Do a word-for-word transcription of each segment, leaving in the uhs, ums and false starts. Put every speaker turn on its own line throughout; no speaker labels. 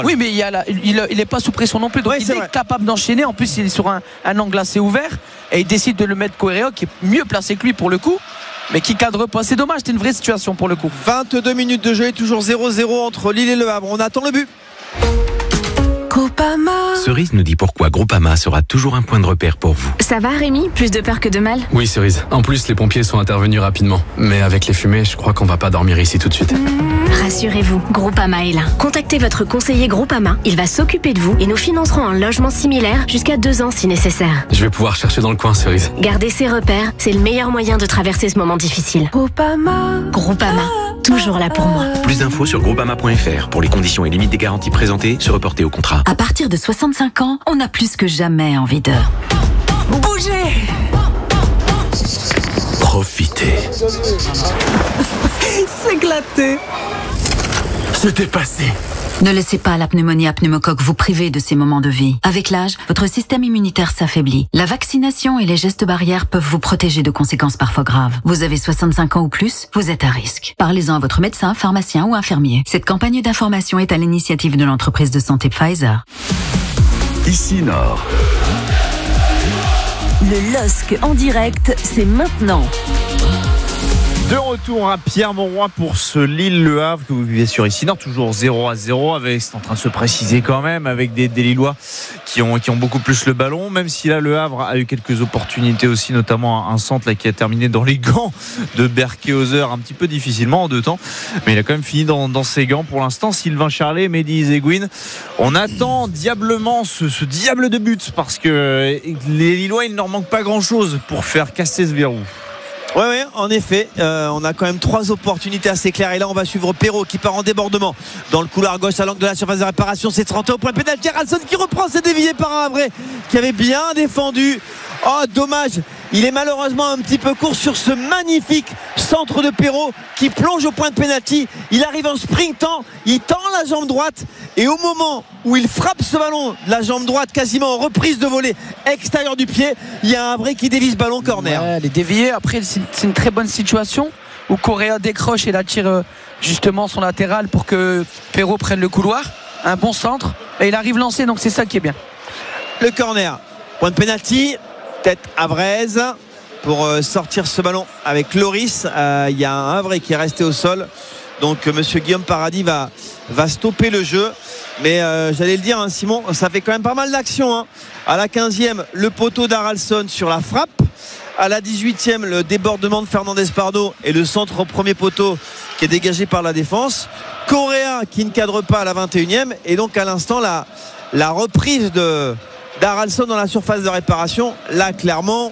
Oui, mais il y a la, il, il est pas sous pression non plus, donc
ouais,
il est, est capable d'enchaîner. En plus, il est sur un, un angle assez ouvert et il décide de le mettre Correa, qui est mieux placé que lui pour le coup, mais qui cadre pas. C'est dommage, c'est une vraie situation pour le coup.
vingt-deux minutes de jeu et toujours zéro zéro entre Lille et Le Havre. On attend le but.
Groupama.
Cerise nous dit pourquoi Groupama sera toujours un point de repère pour vous.
Ça va Rémi? Plus de peur que de mal?
Oui Cerise, en plus les pompiers sont intervenus rapidement. Mais avec les fumées, je crois qu'on va pas dormir ici tout de suite.
Mmh. Rassurez-vous, Groupama est là. Contactez votre conseiller Groupama, il va s'occuper de vous et nous financerons un logement similaire jusqu'à deux ans si nécessaire.
Je vais pouvoir chercher dans le coin Cerise.
Gardez ses repères, c'est le meilleur moyen de traverser ce moment difficile. Groupama. Groupama, toujours là pour moi.
Plus d'infos sur groupama point f r pour les conditions et limites des garanties présentées, se reporter au contrat.
À partir de soixante-cinq ans, on a plus que jamais envie de bouger.
Profitez.
S'éclater.
Se dépasser.
Ne laissez pas la pneumonie à pneumocoque vous priver de ces moments de vie. Avec l'âge, votre système immunitaire s'affaiblit. La vaccination et les gestes barrières peuvent vous protéger de conséquences parfois graves. Vous avez soixante-cinq ans ou plus, vous êtes à risque. Parlez-en à votre médecin, pharmacien ou infirmier. Cette campagne d'information est à l'initiative de l'entreprise de santé Pfizer.
Ici Nord.
Le L O S C en direct, c'est maintenant.
De retour à Pierre-Mauroy pour ce Lille-Le Havre que vous vivez sur Ici Nord, toujours zéro à zéro, avec, c'est en train de se préciser quand même, avec des, des Lillois qui ont, qui ont beaucoup plus le ballon, même si là Le Havre a eu quelques opportunités aussi, notamment un centre là, qui a terminé dans les gants de Berkehauser un petit peu difficilement en deux temps, mais il a quand même fini dans, dans ses gants pour l'instant. Sylvain Charlet, Mehdi Zeguine, on attend diablement ce, ce diable de but, parce que les Lillois, il ne leur manque pas grand chose pour faire casser ce verrou. Ouais, ouais, en effet, euh, on a quand même trois opportunités assez claires. Et là, on va suivre Perrault qui part en débordement dans le couloir gauche à l'angle de la surface de réparation. C'est trente au point de pénalty. Haralson qui reprend, c'est dévié par un vrai qui avait bien défendu. Oh, dommage. Il est malheureusement un petit peu court sur ce magnifique centre de Perrault qui plonge au point de pénalty. Il arrive en sprintant, il tend la jambe droite et au moment où il frappe ce ballon de la jambe droite quasiment en reprise de volée extérieur du pied, il y a un vrai qui dévie ce ballon corner.
Ouais, elle est déviée. Après, c'est une très bonne situation où Correa décroche et la tire justement son latéral pour que Perrault prenne le couloir. Un bon centre et il arrive lancé, donc c'est ça qui est bien.
Le corner, point de pénalty. Tête Havrez pour sortir ce ballon avec Loris. Il euh, y a un Havre qui est resté au sol, donc euh, monsieur Guillaume Paradis va, va stopper le jeu, mais euh, j'allais le dire hein, Simon, ça fait quand même pas mal d'action hein. À la quinzième, le poteau d'Haralson sur la frappe. À la dix-huitième, le débordement de Fernandez Pardo et le centre au premier poteau qui est dégagé par la défense. Correa qui ne cadre pas à la vingt et unième, et donc à l'instant la, la reprise de d'Haralson dans la surface de réparation. Là clairement,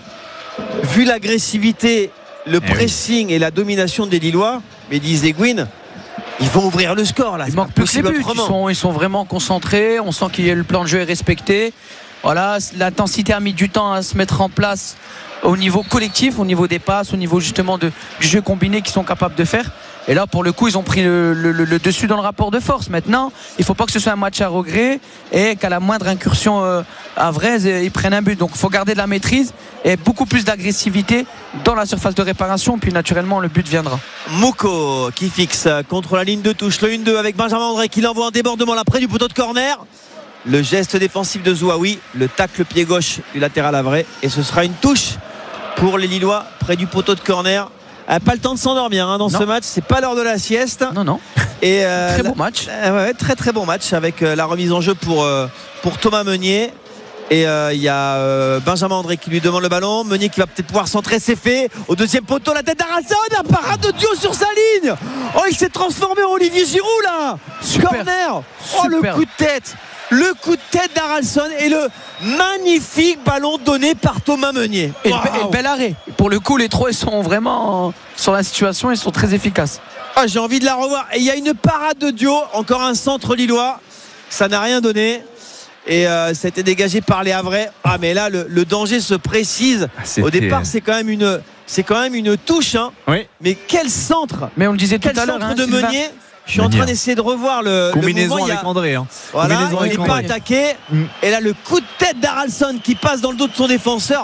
vu l'agressivité, le
eh
pressing
oui.
et la domination des Lillois, Mehdi Zeguine, ils vont ouvrir le score là.
Il manque plus que les buts. Ils sont, ils sont vraiment concentrés. On sent que le plan de jeu est respecté. Voilà, l'intensité a mis du temps à se mettre en place au niveau collectif, au niveau des passes, au niveau justement de, du jeu combiné qu'ils sont capables de faire. Et là, pour le coup, ils ont pris le, le, le dessus dans le rapport de force. Maintenant, il ne faut pas que ce soit un match à regret et qu'à la moindre incursion euh, à Vraise, ils prennent un but. Donc, il faut garder de la maîtrise et beaucoup plus d'agressivité dans la surface de réparation. Puis, naturellement, le but viendra.
Mouko qui fixe contre la ligne de touche. Le un deux avec Benjamin André qui l'envoie en débordement là près du poteau de corner. Le geste défensif de Zouaoui, le tacle pied gauche du latéral Havrais. Et ce sera une touche pour les Lillois près du poteau de corner. Euh, pas le temps de s'endormir hein, dans non. ce match, c'est pas l'heure de la sieste.
Non, non.
Et euh,
très
la,
bon match.
Euh, ouais, très très bon match avec euh, la remise en jeu pour, euh, pour Thomas Meunier. Et il euh, y a euh, Benjamin André qui lui demande le ballon. Meunier qui va peut-être pouvoir centrer, c'est fait. Au deuxième poteau, la tête d'Haralson, un parade de Dio sur sa ligne. Oh, il s'est transformé en Olivier Giroud là. Super. Corner. Oh, Super. Le coup de tête. Le coup de tête d'Haralson et le magnifique ballon donné par Thomas Meunier.
Et,
wow.
le, et le bel arrêt. Pour le coup, les trois ils sont vraiment sur la situation, ils sont très efficaces.
Ah, j'ai envie de la revoir. Et il y a une parade de Dio, encore un centre lillois. Ça n'a rien donné. Et euh, ça a été dégagé par les Havrais. Ah, mais là, le, le danger se précise. Ah, au départ, c'est quand même une, c'est quand même une touche. Hein.
Oui.
Mais quel centre.
Mais on le disait tout
quel
à l'heure.
Centre
hein,
de
Sylvain.
Meunier. Je suis en train d'essayer de revoir le
combinaison
le
avec
a...
André hein.
Voilà,
combinaison
il n'est pas attaqué mm. Et là le coup de tête d'Haralson qui passe dans le dos de son défenseur.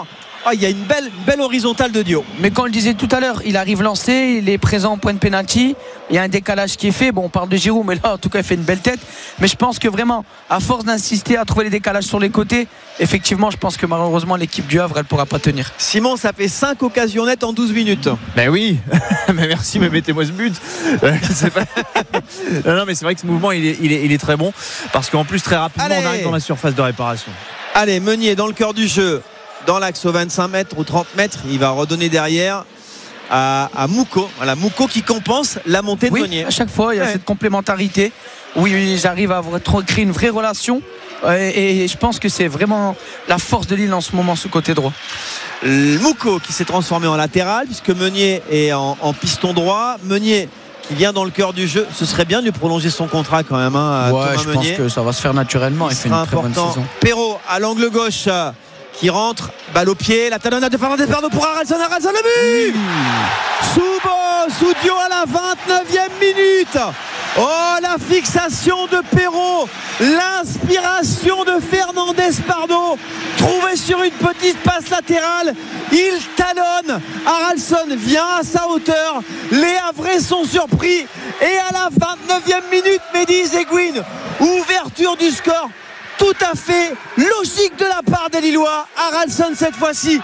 Ah, il y a une belle, belle horizontale de Dio.
Mais comme on le disait tout à l'heure, il arrive lancé, il est présent au point de pénalty. Il y a un décalage qui est fait. Bon, on parle de Giroud, mais là, en tout cas, il fait une belle tête. Mais je pense que vraiment, à force d'insister à trouver les décalages sur les côtés, effectivement, je pense que malheureusement, l'équipe du Havre, elle ne pourra pas tenir.
Simon, ça fait cinq occasions nettes en douze minutes.
Ben oui, mais merci, mais mettez-moi ce but. C'est pas... non, non, mais c'est vrai que ce mouvement, il est, il est, il est très bon. Parce qu'en plus, très rapidement,
Allez.
on arrive dans la surface de réparation.
Allez, Meunier dans le cœur du jeu. Dans l'axe aux vingt-cinq mètres ou trente mètres, il va redonner derrière à, à Mouko. Voilà, Mouko qui compense la montée de
oui,
Meunier.
À chaque fois, il y a
ouais. cette
complémentarité. Oui, oui, j'arrive à créer une vraie relation. Et, et je pense que c'est vraiment la force de Lille en ce moment, ce côté droit.
Mouko qui s'est transformé en latéral puisque Meunier est en, en piston droit. Meunier qui vient dans le cœur du jeu. Ce serait bien de lui prolonger son contrat quand même. Hein, à
ouais,
Thomas
je
Meunier.
pense que ça va se faire naturellement. Il, il fait une très
important.
bonne saison.
Perrault à l'angle gauche. Qui rentre, balle au pied, la talonnade de Fernandez Pardo pour Haralson, Haralson le but mmh. Soubo, Soudio à la vingt-neuvième minute. Oh, la fixation de Perrault, l'inspiration de Fernandez Pardo, trouvé sur une petite passe latérale, il talonne, Haralson vient à sa hauteur, les Havrais sont surpris et à la vingt-neuvième minute, Mehdi Seguin, ouverture du score tout à fait logique de la part des Lillois. Haralson cette fois-ci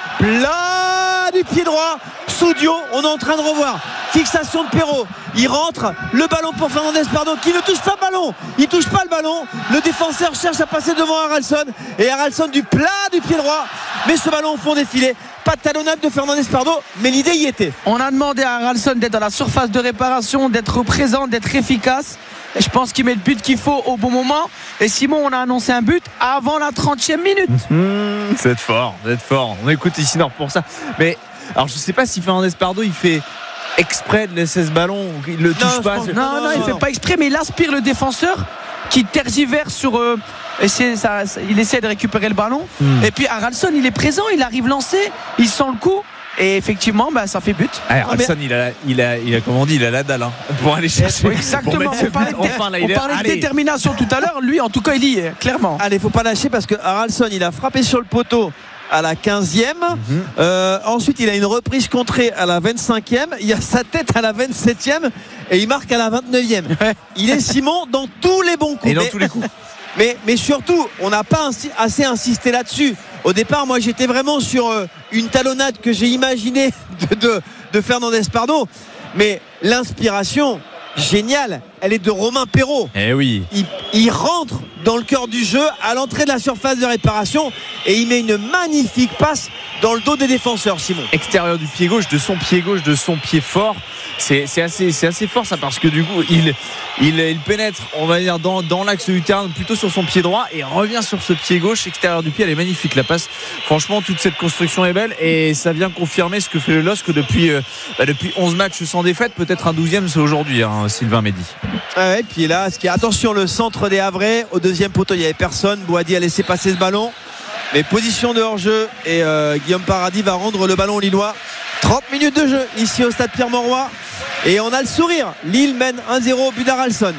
plat du pied droit. Soudio, on est en train de revoir. Fixation de Perrault. Il rentre. Le ballon pour Fernandez Pardo qui ne touche pas le ballon. Il touche pas le ballon. Le défenseur cherche à passer devant Haralson. Et Haralson du plat du pied droit. Mais ce ballon au fond des filets. Pas de talonnade de Fernandez Pardo, mais l'idée y était.
On a demandé à Haralson d'être dans la surface de réparation, d'être présent, d'être efficace. Et je pense qu'il met le but qu'il faut au bon moment. Et Simon, on a annoncé un but avant la trentième minute.
Mmh, c'est fort, c'est fort. On écoute ici Nord pour ça. Mais alors je sais pas si Fernandez Pardo il fait exprès de laisser ce ballon, il le touche
non,
pas.
Non, non, non, il fait pas exprès, mais il aspire le défenseur qui tergiverse sur. Euh, essaie, ça, ça, il essaie de récupérer le ballon. Mmh. Et puis Haralson, il est présent, il arrive lancé, il sent le coup. Et effectivement, bah, ça fait but.
Ah, Haralson, il a, il a, il a, comment on dit, il a la dalle hein, pour aller chercher.
Exactement. On parlait, enfin, là, on parlait de détermination tout à l'heure. Lui, en tout cas, il y est clairement.
Allez, faut pas lâcher parce que Haralson, il a frappé sur le poteau à la quinzième. Mm-hmm. Euh, ensuite, il a une reprise contrée à la vingt-cinquième. Il a sa tête à la vingt-septième et il marque à la vingt-neuvième. Ouais. Il est Simon dans tous les bons coups.
Et dans
mais,
tous les coups.
Mais, mais surtout, on n'a pas insi- assez insisté là-dessus. Au départ, moi, j'étais vraiment sur euh, une talonnade que j'ai imaginée de, de, de Fernandez Pardo. Mais l'inspiration géniale, elle est de Romain Perrault.
Eh oui.
Il, il rentre dans le cœur du jeu à l'entrée de la surface de réparation et il met une magnifique passe dans le dos des défenseurs, Simon.
Extérieur du pied gauche, de son pied gauche, de son pied fort. C'est, c'est, assez, c'est assez fort ça parce que du coup il, il, il pénètre on va dire dans, dans l'axe du terrain plutôt sur son pied droit et revient sur ce pied gauche extérieur du pied. Elle est magnifique la passe, franchement toute cette construction est belle et ça vient confirmer ce que fait le L O S C depuis, euh, bah, depuis onze matchs sans défaite, peut-être un douzième c'est aujourd'hui hein, Sylvain Mehdi.
Ah ouais, puis là ce qui est, attention le centre des Havrais au deuxième poteau il n'y avait personne, Boadi a laissé passer ce ballon mais position de hors-jeu et euh, Guillaume Paradis va rendre le ballon aux Lillois. Trente minutes de jeu ici au stade Pierre-Mauroy et on a le sourire. Lille mène un zéro au but d'Haralson.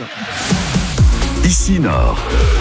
Ici Nord.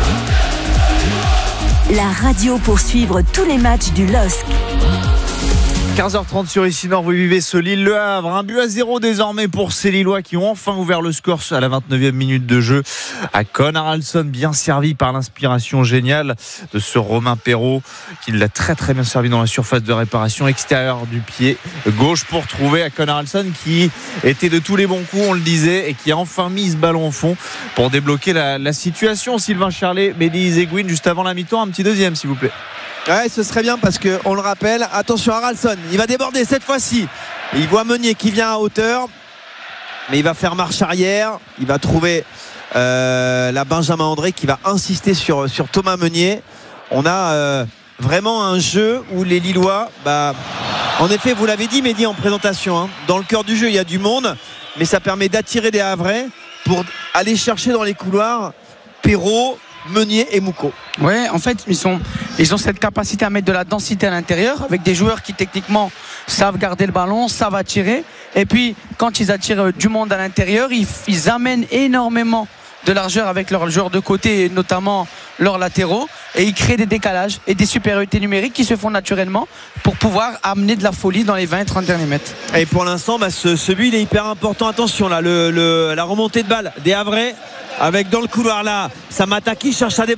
La radio pour suivre tous les matchs du L O S C.
quinze heures trente sur Ici Nord, vous vivez ce Lille-Le Havre. Un but à zéro désormais pour ces Lillois qui ont enfin ouvert le score à la vingt-neuvième minute de jeu. À Con Haralson, bien servi par l'inspiration géniale de ce Romain Perrault qui l'a très très bien servi dans la surface de réparation extérieure du pied gauche pour trouver à Con Haralson qui était de tous les bons coups, on le disait, et qui a enfin mis ce ballon au fond pour débloquer la, la situation. Sylvain Charlet, Mehdi Seguin, juste avant la mi-temps, un petit deuxième s'il vous plaît.
Ouais, ce serait bien parce qu'on le rappelle, attention Haralson, il va déborder cette fois-ci. Il voit Meunier qui vient à hauteur, mais il va faire marche arrière. Il va trouver euh, la Benjamin André qui va insister sur, sur Thomas Meunier. On a euh, vraiment un jeu où les Lillois, bah, en effet, vous l'avez dit, Mehdi, en présentation, hein, dans le cœur du jeu, il y a du monde, mais ça permet d'attirer des Havrais pour aller chercher dans les couloirs Perrault, Meunier et Mouko.
Ouais, en fait, ils, sont, ils ont cette capacité à mettre de la densité à l'intérieur avec des joueurs qui techniquement savent garder le ballon, savent attirer. Et puis, quand ils attirent du monde à l'intérieur, ils, ils amènent énormément de largeur avec leurs joueurs de côté et notamment leurs latéraux. et il crée des décalages et des supériorités numériques qui se font naturellement pour pouvoir amener de la folie dans les vingt trente derniers mètres.
Et pour l'instant, bah, ce, ce but il est hyper important. Attention là, le, le, la remontée de balle des Havrais avec dans le couloir là Samata qui cherche à débattre.